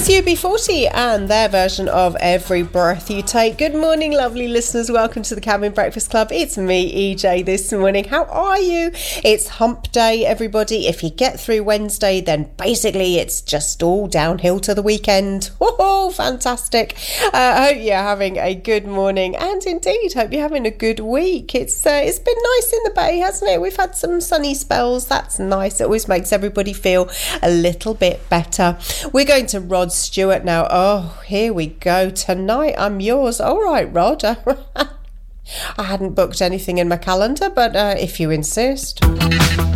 was UB40 and their version of Every Breath You Take. Good morning, lovely listeners. Welcome to the Cabin Breakfast Club. It's me, EJ, this morning. How are you? It's hump day, everybody. If you get through Wednesday, then basically it's just all downhill to the weekend. Oh, fantastic. I hope you're having a good morning, and indeed hope you're having a good week. It's been nice in the Bay, hasn't it? We've had some sunny spells. That's nice. It always makes everybody feel a little bit better. We're going to Rod Stewart now. Oh, here we go. Tonight I'm yours. All right, Rod. I hadn't booked anything in my calendar, but if you insist.